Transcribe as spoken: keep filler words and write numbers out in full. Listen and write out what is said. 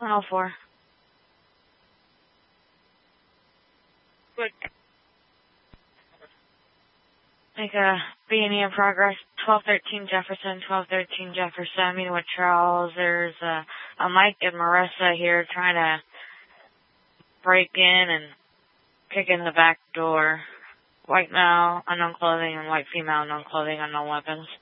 one oh four. Good. Make a B and E in progress. twelve thirteen Jefferson, twelve thirteen Jefferson. I'm meeting with Charles. There's a, a Mike and Marissa here trying to break in and kick in the back door. White male, unknown clothing, and white female, unknown clothing, unknown weapons.